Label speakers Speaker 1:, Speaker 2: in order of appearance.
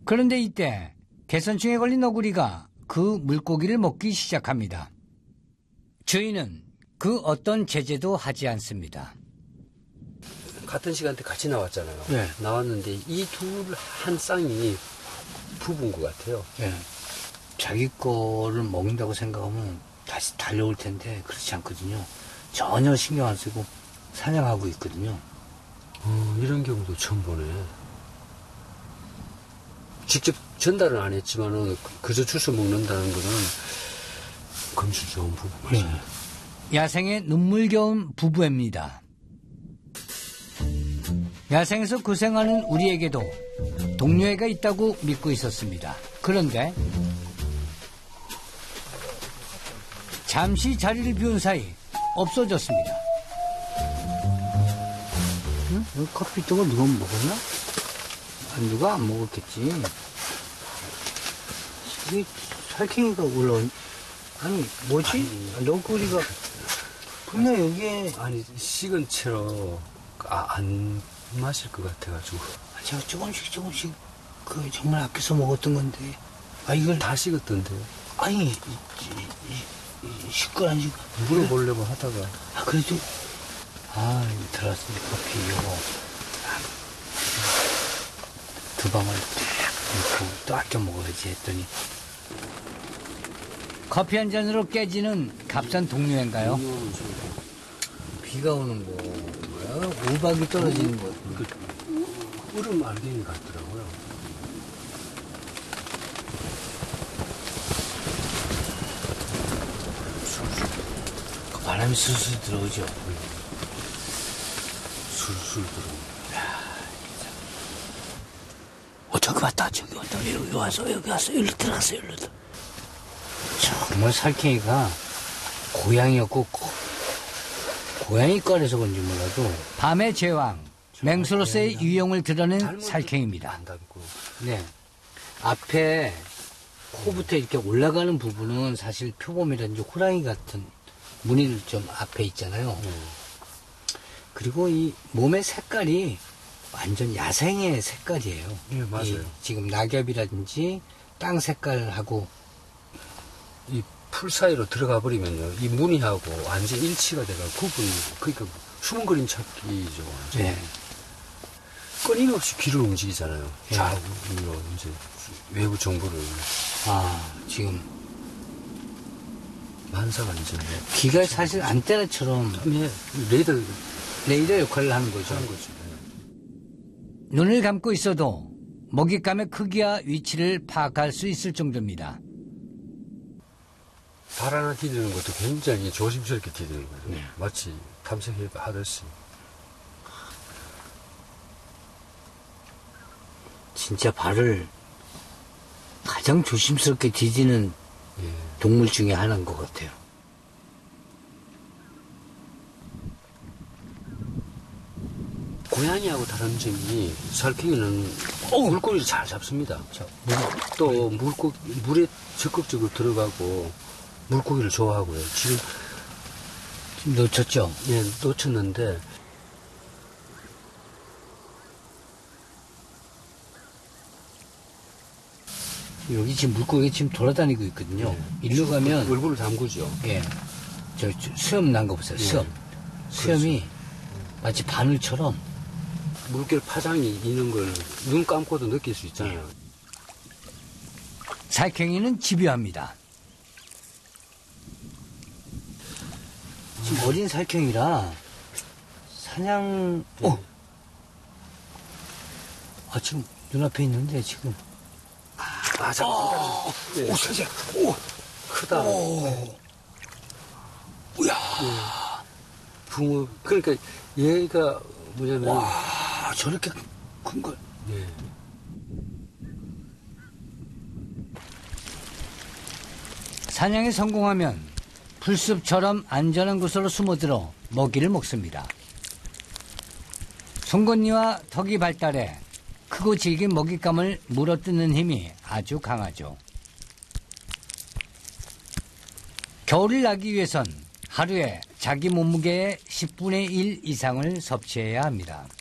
Speaker 1: 그런데 이때 개선충에 걸린 너구리가 그 물고기를 먹기 시작합니다. 주인은 그 어떤 제재도 하지 않습니다.
Speaker 2: 같은 시간대 같이 나왔잖아요.
Speaker 1: 네.
Speaker 2: 나왔는데 이 둘 한 쌍이 부부인 것 같아요.
Speaker 1: 네. 자기 거를 먹는다고 생각하면 다시 달려올 텐데 그렇지 않거든요. 전혀 신경 안 쓰고 사냥하고 있거든요.
Speaker 2: 이런 경우도 처음 보네. 직접 전달은 안 했지만은 그저 주워 먹는다는 거는 금술 좋은 부부 맞아요.
Speaker 1: 네. 야생의 눈물겨운 부부입니다. 야생에서 고생하는 우리에게도 동료애가 있다고 믿고 있었습니다. 그런데 잠시 자리를 비운 사이 없어졌습니다. 응? 여기 커피 떡을 누가 먹었나? 누가 안 먹었겠지. 이게 살쾡이가 올라온, 아니, 뭐지? 너구리가, 분명 여기에.
Speaker 2: 아니, 식은 채로 안 마실 것 같아가지고.
Speaker 1: 제가 조금씩, 정말 아껴서 먹었던 건데. 이걸.
Speaker 2: 다 식었던데요?
Speaker 1: 아니, 식걸
Speaker 2: 물어보려고 하다가.
Speaker 1: 그래도. 들어왔습니다. 커피, 요거. 두 방울 딱 넣고 또 아껴 먹어야지 했더니. 커피 한 잔으로 깨지는 값싼 동료인가요? 비가 오는 거, 뭐야? 우박이 떨어지는 거.
Speaker 2: 얼음 알갱이 같더라고요.
Speaker 1: 그 바람이 술술 들어오죠.
Speaker 2: 술술 들어오고.
Speaker 1: 저기 왔다. 여기 와서, 여기로 들어갔어. 정말 살쾡이가 고양이였고, 고양이과라서 그런지 몰라도 밤의 제왕, 맹수로서의 유형을 드러낸 살쾡이입니다. 네. 앞에 코부터 이렇게 올라가는 부분은 사실 표범이라든지 호랑이 같은 무늬를 좀 앞에 있잖아요. 그리고 이 몸의 색깔이 완전 야생의 색깔이에요.
Speaker 2: 네, 맞아요.
Speaker 1: 지금 낙엽이라든지 땅 색깔하고
Speaker 2: 이 풀 사이로 들어가 버리면요, 이 무늬하고 완전 일치가 돼가 구분이, 그러니까 숨은 그림 찾기죠.
Speaker 1: 네.
Speaker 2: 끊임없이 귀를 움직이잖아요. 좌우로 이제 외부 정보를.
Speaker 1: 지금
Speaker 2: 만사가 이제
Speaker 1: 귀가 사실 안테나처럼 레이더 역할을 하는 거죠. 눈을 감고 있어도 먹잇감의 크기와 위치를 파악할 수 있을 정도입니다.
Speaker 2: 발 하나 디디는 것도 굉장히 조심스럽게 디디는 거죠. 네. 마치 탐색하듯이.
Speaker 1: 진짜 발을 가장 조심스럽게 디디는 동물 중에 하나인 것 같아요.
Speaker 2: 고양이하고 다른 점이 살쾡이는 물고기를 잘 잡습니다. 또 물에 적극적으로 들어가고 물고기를 좋아하고요. 지금
Speaker 1: 놓쳤죠?
Speaker 2: 예, 놓쳤는데
Speaker 1: 여기 지금 물고기 지금 돌아다니고 있거든요. 일로 가면
Speaker 2: 얼굴을 담그죠.
Speaker 1: 예, 저 수염 난 거 보세요. 수염이 마치 바늘처럼
Speaker 2: 물결 파장이 있는 걸 눈 감고도 느낄 수 있잖아요.
Speaker 1: 살쾡이는 집요합니다. 지금 어린 살쾡이라 사냥. 지금 눈앞에 있는데 지금.
Speaker 2: 크다.
Speaker 1: 우야.
Speaker 2: 붕어. 그러니까 얘가 뭐냐면.
Speaker 1: 저렇게 큰 걸.
Speaker 2: 네.
Speaker 1: 사냥에 성공하면 풀숲처럼 안전한 곳으로 숨어들어 먹이를 먹습니다. 송곳니와 턱이 발달해 크고 질긴 먹잇감을 물어뜯는 힘이 아주 강하죠. 겨울을 나기 위해선 하루에 자기 몸무게의 10분의 1 이상을 섭취해야 합니다.